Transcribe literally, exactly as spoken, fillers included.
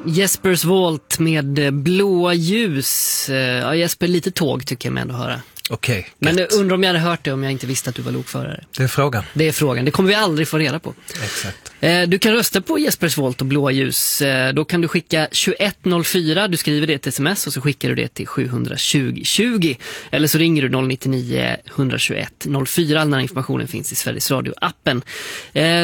Jespers Volt med blåa ljus. Ja, Jesper, lite tåg tycker jag med att höra. Okej. Okay, men undrar om jag hade hört det om jag inte visste att du var lokförare. Det är frågan. Det är frågan. Det kommer vi aldrig få reda på. Exakt. Du kan rösta på Jespers Volt och blåa ljus. Då kan du skicka tjugoett noll fyra. Du skriver det till sms och så skickar du det till sju tjugo tjugo. Eller så ringer du noll nio nio ett ett ett noll fyra. All den här informationen finns i Sveriges Radio-appen.